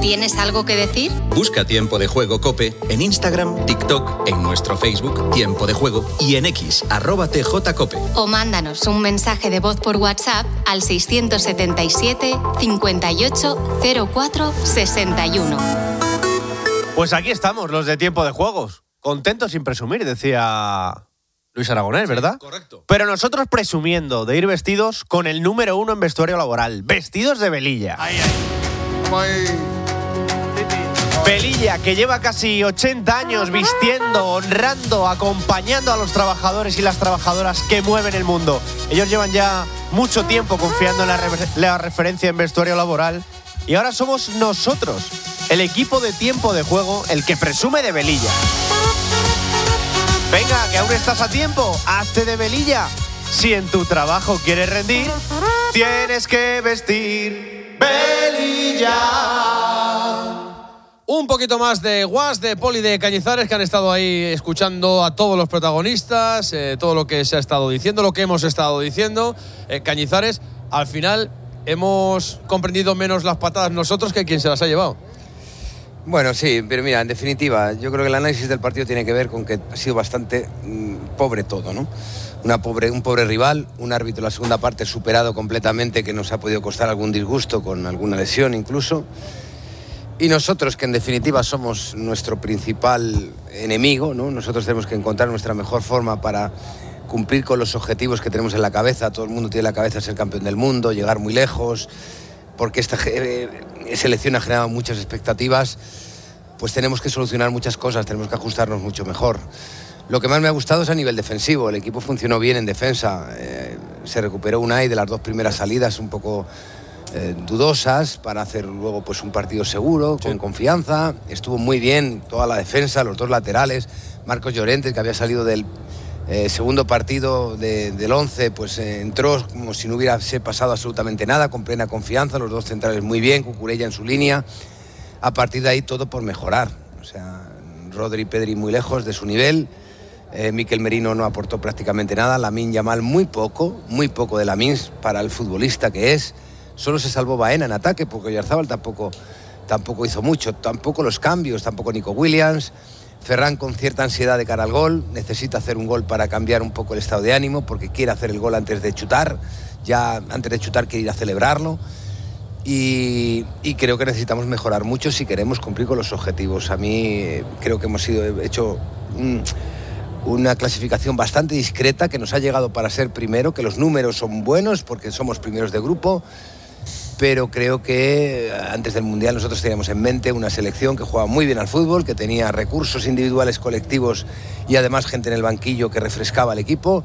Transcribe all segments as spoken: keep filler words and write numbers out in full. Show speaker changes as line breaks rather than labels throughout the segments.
¿Tienes algo que decir?
Busca Tiempo de Juego COPE en Instagram, TikTok, en nuestro Facebook Tiempo de Juego y en X, arroba tjcope.
O mándanos un mensaje de voz por WhatsApp al seiscientos setenta y siete, cincuenta y ocho, cero cuatro, sesenta y uno.
Pues aquí estamos, los de Tiempo de Juegos. Contentos sin presumir, decía Luis Aragonés, ¿verdad?
Sí, correcto.
Pero nosotros presumiendo de ir vestidos con el número uno en vestuario laboral. Vestidos de Velilla.
Ay, ay. Ay.
Velilla, que lleva casi ochenta años vistiendo, honrando, acompañando a los trabajadores y las trabajadoras que mueven el mundo. Ellos llevan ya mucho tiempo confiando en la, re- la referencia en vestuario laboral y ahora somos nosotros, el equipo de Tiempo de Juego, el que presume de Velilla. Venga, que aún estás a tiempo, hazte de Velilla. Si en tu trabajo quieres rendir, tienes que vestir Velilla.
Un poquito más de Guas, de Poli, de Cañizares, que han estado ahí escuchando a todos los protagonistas, eh, todo lo que se ha estado diciendo, lo que hemos estado diciendo. Eh, Cañizares, al final hemos comprendido menos las patadas nosotros que quien se las ha llevado.
Bueno, sí, pero mira, en definitiva, yo creo que el análisis del partido tiene que ver con que ha sido bastante mmm, pobre todo, ¿no? Una pobre, un pobre rival, un árbitro en la segunda parte superado completamente, que nos ha podido costar algún disgusto, con alguna lesión incluso. Y nosotros, que en definitiva somos nuestro principal enemigo, ¿no? Nosotros tenemos que encontrar nuestra mejor forma para cumplir con los objetivos que tenemos en la cabeza. Todo el mundo tiene en la cabeza ser campeón del mundo, llegar muy lejos, porque esta eh, selección ha generado muchas expectativas. Pues tenemos que solucionar muchas cosas, tenemos que ajustarnos mucho mejor. Lo que más me ha gustado es a nivel defensivo. El equipo funcionó bien en defensa. Eh, se recuperó Unai de las dos primeras salidas un poco Eh, dudosas para hacer luego pues un partido seguro, sí, con confianza. Estuvo muy bien toda la defensa, los dos laterales. Marcos Llorente, que había salido del eh, segundo partido de, del once, pues eh, entró como si no hubiese pasado absolutamente nada, con plena confianza. Los dos centrales muy bien, Cucurella en su línea. A partir de ahí todo por mejorar. O sea, Rodri y Pedri muy lejos de su nivel. eh, Mikel Merino no aportó prácticamente nada. Lamine Yamal muy poco, muy poco de Lamine para el futbolista que es. Solo se salvó Baena en ataque, porque Oyarzabal tampoco, tampoco hizo mucho. Tampoco los cambios, tampoco Nico Williams. Ferran con cierta ansiedad de cara al gol. Necesita hacer un gol para cambiar un poco el estado de ánimo, porque quiere hacer el gol antes de chutar. Ya antes de chutar quiere ir a celebrarlo. Y, y creo que necesitamos mejorar mucho si queremos cumplir con los objetivos. A mí creo que hemos sido, hecho un, una clasificación bastante discreta, que nos ha llegado para ser primero, que los números son buenos porque somos primeros de grupo. Pero creo que antes del Mundial nosotros teníamos en mente una selección que jugaba muy bien al fútbol, que tenía recursos individuales, colectivos y además gente en el banquillo que refrescaba al equipo,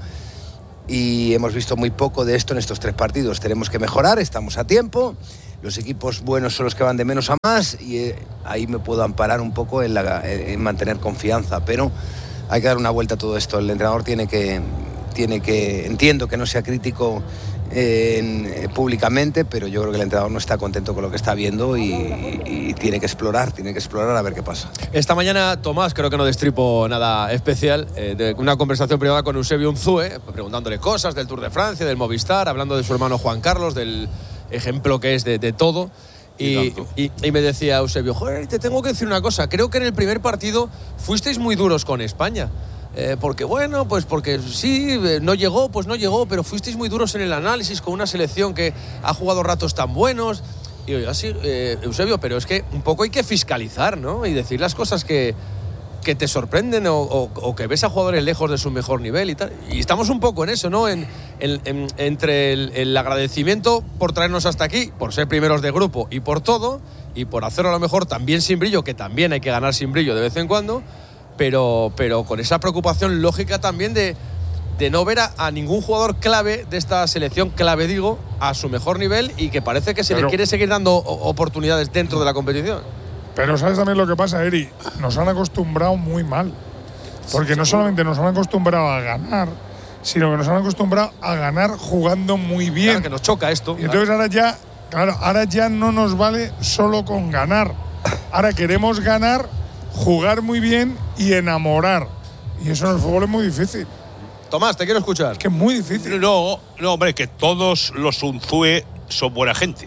y hemos visto muy poco de esto en estos tres partidos. Tenemos que mejorar, estamos a tiempo, los equipos buenos son los que van de menos a más, y eh, ahí me puedo amparar un poco en, la, en mantener confianza, pero hay que dar una vuelta a todo esto. El entrenador tiene que, tiene que entiendo que no sea crítico En, eh, públicamente, pero yo creo que el entrenador no está contento con lo que está viendo y, y, y tiene que explorar, tiene que explorar a ver qué pasa.
Esta mañana, Tomás, creo que no destripo nada especial, eh, de una conversación privada con Eusebio Unzue, preguntándole cosas del Tour de Francia, del Movistar, hablando de su hermano Juan Carlos, del ejemplo que es de, de todo. Y, y, y me decía Eusebio, joder, te tengo que decir una cosa, creo que en el primer partido fuisteis muy duros con España. Eh, porque bueno, pues porque sí, eh, no llegó, pues no llegó, pero fuisteis muy duros en el análisis con una selección que ha jugado ratos tan buenos. Y yo, así, eh, Eusebio, pero es que un poco hay que fiscalizar, ¿no? Y decir las cosas que, que te sorprenden o, o, o que ves a jugadores lejos de su mejor nivel y tal. Y estamos un poco en eso, ¿no? En, en, en, entre el, el agradecimiento por traernos hasta aquí, por ser primeros de grupo y por todo, y por hacerlo a lo mejor también sin brillo, que también hay que ganar sin brillo de vez en cuando. Pero, pero con esa preocupación lógica también de, de no ver a, a ningún jugador clave de esta selección, clave digo, a su mejor nivel, y que parece que se pero, le quiere seguir dando oportunidades dentro de la competición.
Pero ¿sabes también lo que pasa, Eri? Nos han acostumbrado muy mal. Porque no solamente nos han acostumbrado a ganar, sino que nos han acostumbrado a ganar jugando muy bien.
Claro, que nos choca esto.
Y entonces ahora ya, claro, ahora ya no nos vale solo con ganar. Ahora queremos ganar, jugar muy bien y enamorar. Y eso en el fútbol es muy difícil.
Tomás, te quiero escuchar.
Es que es muy difícil.
No, no, hombre, que todos los Unzue son buena gente.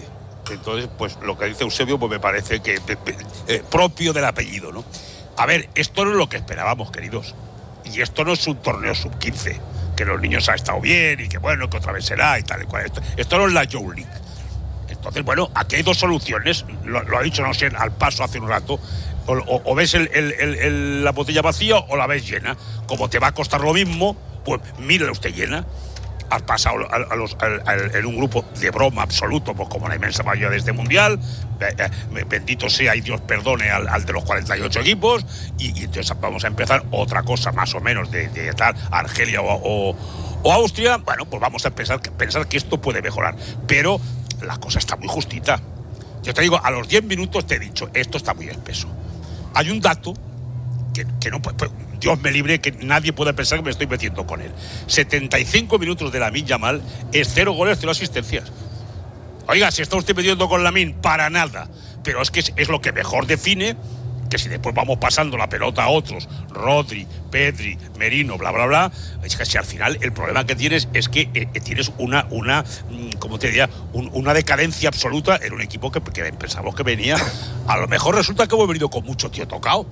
Entonces, pues lo que dice Eusebio, pues me parece que eh, propio del apellido, ¿no? A ver, esto no es lo que esperábamos, queridos. Y esto no es un torneo sub quince, que los niños han estado bien y que bueno, que otra vez será y tal y cual. Esto, esto no es la Joe League. Entonces, bueno, aquí hay dos soluciones. Lo, lo ha dicho, no sé, al paso hace un rato. O, o, o ves el, el, el, el, la botella vacía o la ves llena. Como te va a costar lo mismo, pues mírala usted llena. Has pasado a, a los, a, a, en un grupo de broma absoluto, pues como la inmensa mayoría de este mundial. Eh, eh, bendito sea y Dios perdone al, al de los cuarenta y ocho equipos. Y, y entonces vamos a empezar otra cosa más o menos de, de tal, Argelia o, o, o Austria. Bueno, pues vamos a pensar, pensar que esto puede mejorar. Pero la cosa está muy justita. Yo te digo, a los diez minutos te he dicho, esto está muy espeso. Hay un dato que, que no puede... Dios me libre que nadie pueda pensar que me estoy metiendo con él. setenta y cinco minutos de Lamine Yamal es cero goles, cero asistencias. Oiga, si está usted metiendo con Lamine, para nada. Pero es que es, es lo que mejor define que si después vamos pasando la pelota a otros, Rodri, Pedri, Merino, bla, bla, bla, es que si al final el problema que tienes es que eh, tienes una, una, ¿cómo te diría? Un, una decadencia absoluta en un equipo que, que pensamos que venía. A lo mejor resulta que hemos venido con mucho tío tocado.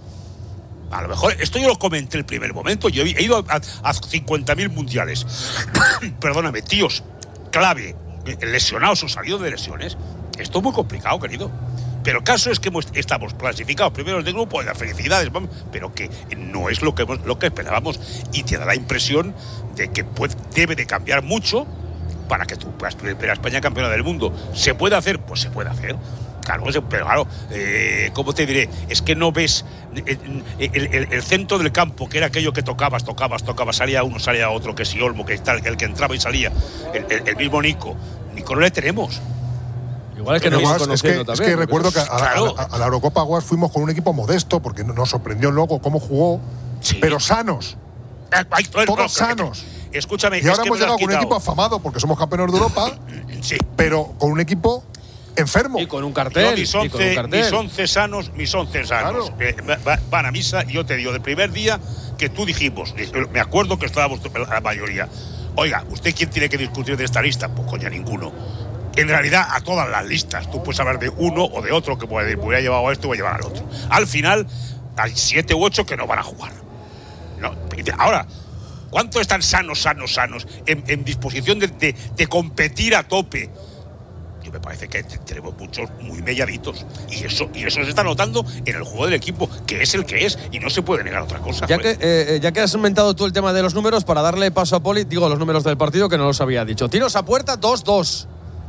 A lo mejor, esto yo lo comenté el primer momento, yo he ido a, a cincuenta mil mundiales. Perdóname, tíos, clave, lesionados o salidos de lesiones. Esto es muy complicado, querido. Pero el caso es que hemos, estamos clasificados primeros de grupo, las felicidades, vamos, pero que no es lo que, lo que esperábamos. Y te da la impresión de que puede, debe de cambiar mucho para que tú puedas ver a España campeona del mundo. ¿Se puede hacer? Pues se puede hacer. Claro, pero claro, eh, ¿cómo te diré? Es que no ves el, el, el, el centro del campo, que era aquello que tocabas, tocabas, tocabas, salía uno, salía otro, que si Olmo, que tal, el que entraba y salía, el, el, el mismo Nico. Nico no le tenemos.
Igual es que, no
más, es que,
también,
es que recuerdo que a,
claro.
a, a, a la Eurocopa Aguas fuimos con un equipo modesto, porque nos sorprendió luego cómo jugó, sí. Pero sanos.
Ay, ay,
todos
no,
sanos.
Escúchame.
Y ahora
es que
hemos llegado con un equipo afamado, porque somos campeones de Europa,
sí.
Pero con un equipo enfermo.
Y con un cartel.
Yo, mis, once, un cartel. mis once sanos, mis once sanos. Claro. Eh, van a misa y yo te digo, del primer día que tú dijimos, me acuerdo que estábamos la mayoría. Oiga, ¿usted quién tiene que discutir de esta lista? Pues coña, ninguno. En realidad, a todas las listas. Tú puedes hablar de uno o de otro que puede decir, voy a llevar a esto y voy a llevar al otro. Al final, hay siete u ocho que no van a jugar. No. Ahora, ¿cuántos están sanos, sanos, sanos, en, en disposición de, de, de competir a tope? Yo me parece que tenemos muchos muy melladitos. Y eso, y eso se está notando en el juego del equipo, que es el que es, y no se puede negar otra cosa.
Ya que, eh, ya que has inventado tú el tema de los números, para darle paso a Poli, digo los números del partido que no los había dicho. Tiros a puerta, dos dos.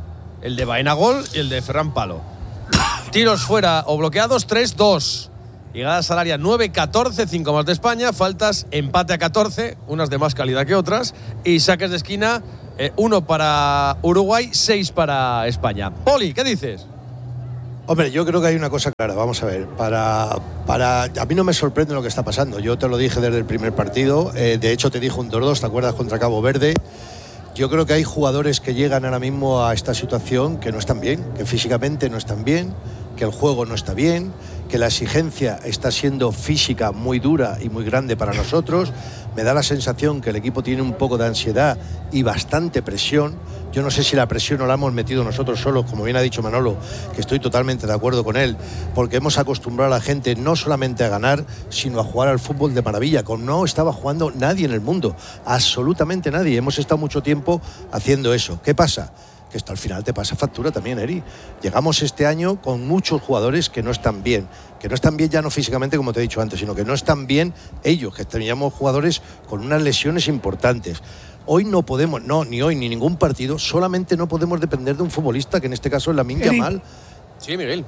El de Baena gol y el de Ferran Palo. Tiros fuera o bloqueados, tres dos. Llegadas al área nueve catorce, cinco más de España. Faltas, empate a catorce, unas de más calidad que otras. Y saques de esquina, eh, uno para Uruguay, seis para España. Poli, ¿qué dices?
Hombre, yo creo que hay una cosa clara. Vamos a ver, para, para a mí no me sorprende lo que está pasando. Yo te lo dije desde el primer partido. Eh, de hecho, te dije un dos dos, ¿te acuerdas? Contra Cabo Verde. Yo creo que hay jugadores que llegan ahora mismo a esta situación que no están bien, que físicamente no están bien, que el juego no está bien, que la exigencia está siendo física muy dura y muy grande para nosotros. Me da la sensación que el equipo tiene un poco de ansiedad y bastante presión. Yo no sé si la presión no la hemos metido nosotros solos, como bien ha dicho Manolo, que estoy totalmente de acuerdo con él, porque hemos acostumbrado a la gente no solamente a ganar, sino a jugar al fútbol de maravilla, como no estaba jugando nadie en el mundo, absolutamente nadie. Hemos estado mucho tiempo haciendo eso. ¿Qué pasa? Que esto al final te pasa factura también, Eri. Llegamos este año con muchos jugadores que no están bien, que no están bien ya no físicamente, como te he dicho antes, sino que no están bien ellos, que teníamos jugadores con unas lesiones importantes. Hoy no podemos, no, ni hoy ni ningún partido, solamente no podemos depender de un futbolista, que en este caso es Lamine Yamal.
Sí, Miguel.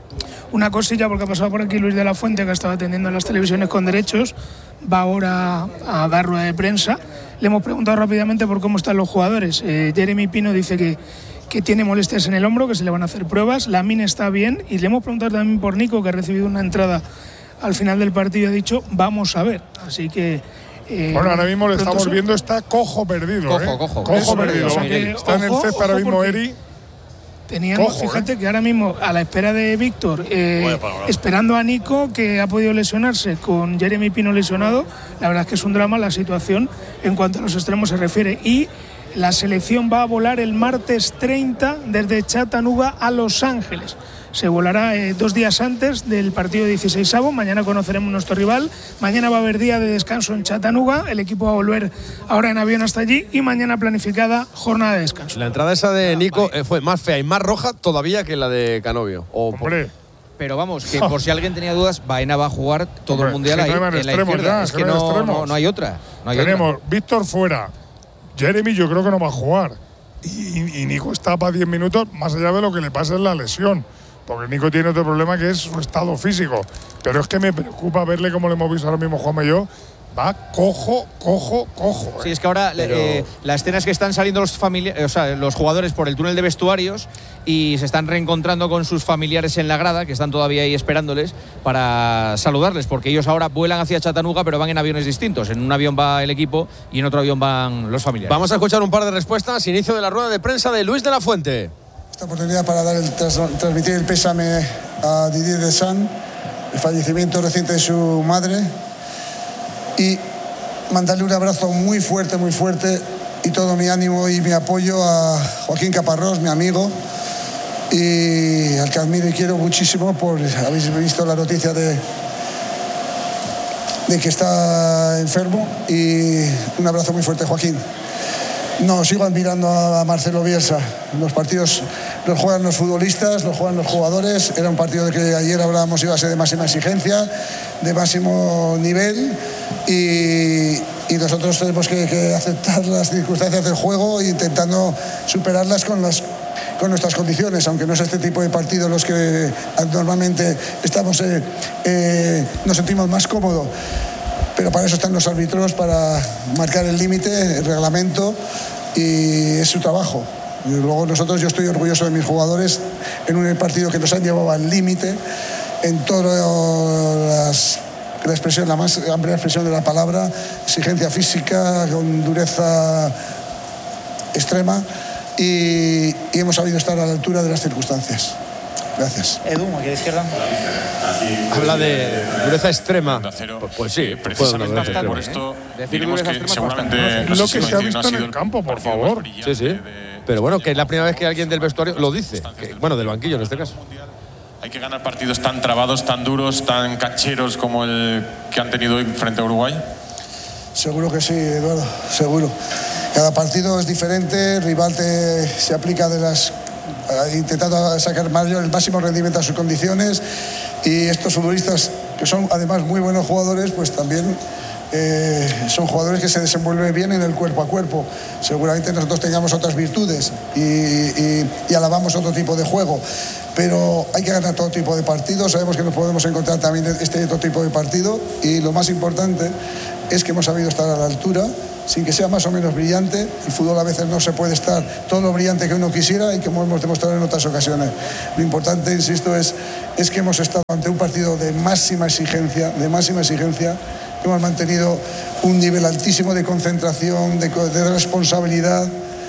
Una cosilla, porque ha pasado por aquí Luis de la Fuente, que estaba atendiendo en las televisiones con derechos, va ahora a dar rueda de prensa. Le hemos preguntado rápidamente por cómo están los jugadores. Eh, Jeremy Pino dice que, que tiene molestias en el hombro, que se le van a hacer pruebas. Lamine está bien. Y le hemos preguntado también por Nico, que ha recibido una entrada al final del partido, ha dicho, vamos a ver. Así que...
Eh, bueno, ahora mismo le estamos viendo, está cojo perdido.
Cojo,
¿eh?
cojo.
Cojo
Eso,
perdido.
O sea que,
está ojo, en el césped ahora mismo, Eri.
Teníamos,
cojo,
fíjate
¿eh?
que ahora mismo, a la espera de Víctor, eh, esperando a Nico, que ha podido lesionarse, con Jeremy Pino lesionado, la verdad es que es un drama la situación en cuanto a los extremos se refiere. Y La selección va a volar el martes treinta desde Chattanooga a Los Ángeles. Se volará eh, dos días antes del partido dieciseisavo. Mañana conoceremos nuestro rival. Mañana va a haber día de descanso en Chattanooga. El equipo va a volver ahora en avión hasta allí. Y mañana planificada jornada de descanso.
La entrada esa de Nico eh, fue más fea y más roja todavía que la de Canovio. O,
Hombre.
Pero vamos, que por si alguien tenía dudas, Baena va a jugar todo Hombre, el mundial ahí,
no
en la izquierda.
Ya,
es que no, no, no hay otra. No hay
Tenemos
otra.
Víctor fuera. Jeremy yo creo que no va a jugar. Y, y Nico está para diez minutos, más allá de lo que le pasa en la lesión. Porque Nico tiene otro problema que es su estado físico. Pero es que me preocupa verle como le hemos visto ahora mismo Juanma y yo. Va cojo, cojo, cojo.
Sí, es que ahora Pero... eh, la escena es que están saliendo los familiares, o sea, los jugadores por el túnel de vestuarios y se están reencontrando con sus familiares en la grada, que están todavía ahí esperándoles para saludarles, porque ellos ahora vuelan hacia Chattanooga, pero van en aviones distintos. En un avión va el equipo y en otro avión van los familiares.
Vamos a escuchar un par de respuestas. Inicio de la rueda de prensa de Luis de la Fuente.
Esta oportunidad para dar el, tras, transmitir el pésame a Didier Deschamps, el fallecimiento reciente de su madre, y mandarle un abrazo muy fuerte, muy fuerte, y todo mi ánimo y mi apoyo a Joaquín Caparrós, mi amigo, y al que admiro y quiero muchísimo. Por habéis visto la noticia de, de que está enfermo, y un abrazo muy fuerte, Joaquín. No, sigo admirando a Marcelo Bielsa. Los partidos los juegan los futbolistas, los juegan los jugadores. Era un partido de que ayer hablábamos iba a ser de máxima exigencia, de máximo nivel, y, y nosotros tenemos que, que aceptar las circunstancias del juego e intentando superarlas con las con nuestras condiciones, aunque no es este tipo de partidos los que normalmente estamos eh, eh, nos sentimos más cómodos. Pero para eso están los árbitros, para marcar el límite, el reglamento, y es su trabajo. Y luego nosotros, yo estoy orgulloso de mis jugadores en un partido que nos han llevado al límite en todas las, la expresión, la más amplia expresión de la palabra, exigencia física, con dureza extrema, y, y hemos sabido estar a la altura de las circunstancias. Gracias.
Edu, aquí a la izquierda.
Habla de dureza extrema. Pues, pues sí,
precisamente pues por esto diremos que seguramente
es lo que se ha visto en el campo, por favor.
Sí, sí. Pero bueno, que es la primera vez que alguien del vestuario lo dice. Que, bueno, del banquillo en este caso.
Hay que ganar partidos tan trabados, tan duros, tan cancheros como el que han tenido hoy frente a Uruguay.
Seguro que sí, Eduardo, seguro. Cada partido es diferente, el rival te, se aplica de las intentando sacar mayor, el máximo rendimiento a sus condiciones, y estos futbolistas, que son además muy buenos jugadores, pues también eh, son jugadores que se desenvuelven bien en el cuerpo a cuerpo. Seguramente nosotros tengamos otras virtudes y, y, y alabamos otro tipo de juego, pero hay que ganar todo tipo de partidos. Sabemos que nos podemos encontrar también este otro tipo de partido, y lo más importante es que hemos sabido estar a la altura, sin que sea más o menos brillante. El fútbol a veces no se puede estar todo lo brillante que uno quisiera, y como hemos demostrado en otras ocasiones. Lo importante, insisto, es, es que hemos estado ante un partido de máxima exigencia, de máxima exigencia. Hemos mantenido un nivel altísimo de concentración, de, de responsabilidad,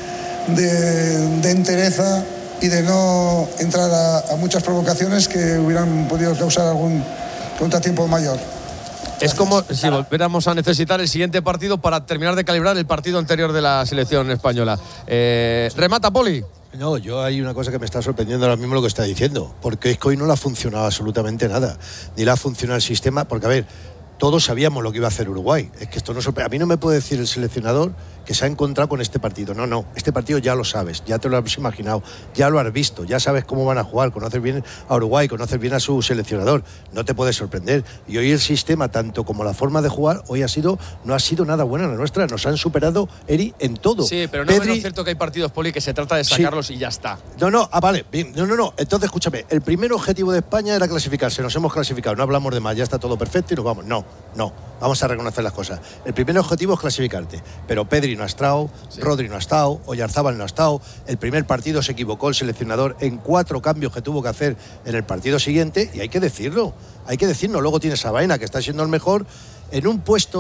de, de entereza, y de no entrar a, a muchas provocaciones que hubieran podido causar algún contratiempo mayor.
Es como si volviéramos a necesitar el siguiente partido para terminar de calibrar el partido anterior de la selección española. Eh, remata, Poli.
No, yo hay una cosa que me está sorprendiendo ahora mismo lo que está diciendo, porque es que hoy no le ha funcionado absolutamente nada, ni le ha funcionado el sistema, porque a ver, todos sabíamos lo que iba a hacer Uruguay. Es que esto no sorprende. A mí no me puede decir el seleccionador que se ha encontrado con este partido. No, no, este partido ya lo sabes, ya te lo has imaginado, ya lo has visto, ya sabes cómo van a jugar, conoces bien a Uruguay, conoces bien a su seleccionador, no te puede sorprender. Y hoy el sistema, tanto como la forma de jugar, hoy ha sido, no ha sido nada buena la nuestra, nos han superado, Eri, en todo.
Sí, pero no Pedri, es menos cierto que hay partidos, Poli, que se trata de sacarlos sí. y ya está.
No, no, ah, vale, bien, no, no, no, entonces escúchame, el primer objetivo de España era clasificarse, nos hemos clasificado, no hablamos de más, ya está todo perfecto y nos vamos. No, no, vamos a reconocer las cosas. El primer objetivo es clasificarte, pero Pedri no ha estado, sí. Rodri no ha estado, Oyarzábal no ha estado. El primer partido se equivocó el seleccionador en cuatro cambios que tuvo que hacer en el partido siguiente, y hay que decirlo, hay que decirlo. Luego tienes a Baena, que está siendo el mejor en un puesto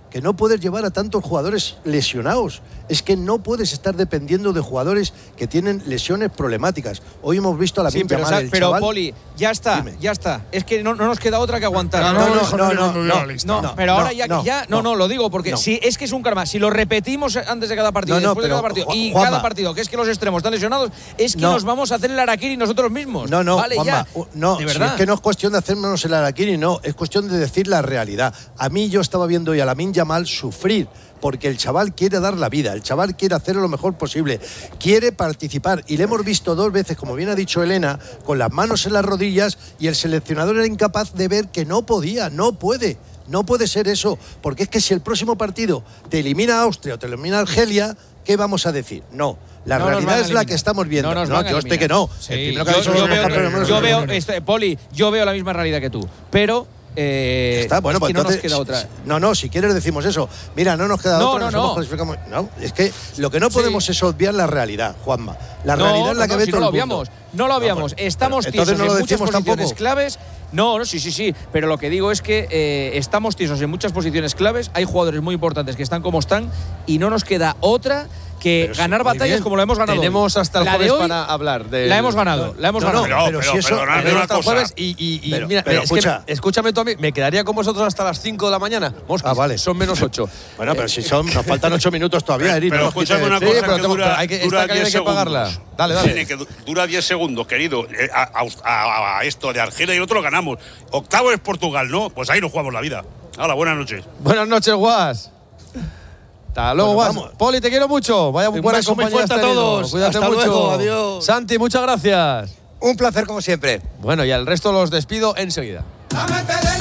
que no puedes llevar a tantos jugadores lesionados. Es que no puedes estar dependiendo de jugadores que tienen lesiones problemáticas. Hoy hemos visto a la
Sí, pero,
Yamal,
sa-
el
pero
chaval.
Poli, ya está,
Dime.
ya está. Es que no, no nos queda otra que aguantar.
No, no, no, no, no, no,
no,
no,
no, pero
no,
ahora ya,
no,
ya no, no,
no.
lo digo porque
No.
si es que es un karma. Si lo repetimos antes de cada partido,
No, no,
después de
pero,
cada partido
Ju-
y
Juanma.
cada partido, que es que los extremos están lesionados, es que
No.
nos vamos a hacer el harakiri nosotros mismos.
No, no,
vale,
Juanma,
ya.
u- no,
de
si
verdad.
es que no es cuestión de hacernos el harakiri, no, es cuestión de decir la realidad. A mí yo estaba viendo hoy a Lamine Yamal sufrir, porque el chaval quiere dar la vida, el chaval quiere hacerlo lo mejor posible, quiere participar, y le hemos visto dos veces, como bien ha dicho Elena, con las manos en las rodillas, y el seleccionador era incapaz de ver que no podía, no puede. No puede ser eso, porque es que si el próximo partido te elimina Austria o te elimina Argelia, ¿qué vamos a decir? No, la
No nos
realidad
van a
es la
eliminar.
que estamos viendo.
No nos
No,
van a
yo estoy
eliminar.
que no.
Sí,
El primero que
yo,
ha dicho
yo
los
veo,
campeones,
yo
no,
veo
no, no.
este, Poli, yo veo la misma realidad que tú, pero eh,
Está, bueno,
es
pues
que no nos
entonces,
queda otra.
No, no, si quieres decimos eso. Mira, no nos queda
No,
otra,
no,
nos
no.
hemos clasificado. No, es que lo que no podemos
Sí.
es obviar la realidad, Juanma. La
No,
realidad es la
no,
que
no,
ve
si
todo
no lo
el mundo.
obviamos, no lo obviamos.
pero-
estamos
pero
tiesos
entonces no lo
en muchas
decimos
posiciones
tampoco.
claves. No, no, sí, sí, sí. Pero lo que digo es que eh, estamos tiesos en muchas posiciones claves. Hay jugadores muy importantes que están como están y no nos queda otra que
Pero sí,
ganar
muy
batallas
bien.
como lo hemos ganado.
Tenemos
hoy.
hasta el
La de
jueves
hoy,
para hablar de.
La hemos ganado, la hemos
No, no,
ganado.
Pero,
pero
pero,
si eso-
perdonadme
Tenemos
una
hasta el
cosa.
jueves y, y- y
Pero-
mira,
pero
es que
escucha.
escúchame tú a mí, me quedaría con vosotros hasta las cinco de la mañana. Mosquis,
Ah, vale.
son menos ocho.
Bueno, pero si son, nos faltan ocho minutos todavía, Eri.
Pero
no nos
escúchame
quites-
una
Sí,
cosa
pero
que
tengo-
dura,
pero hay que-
dura
esta calidad
diez
hay que pagarla.
segundos.
Dale, dale.
Tiene que du- dura diez segundos, querido. Eh, A, a- a- a esto de Argelia y otro lo ganamos. Octavo es Portugal, ¿no? Pues ahí nos jugamos la vida. Hala, buenas noches.
Buenas noches, Guas. Hasta luego,
Bueno,
Guas.
vamos.
Poli, te quiero mucho. Vaya
Un
buena
beso muy
compañía
fuerte
has
a
tenido.
todos.
Cuídate
Hasta
mucho.
luego, adiós.
Santi, muchas gracias.
Un placer como siempre.
Bueno, y al resto los despido enseguida.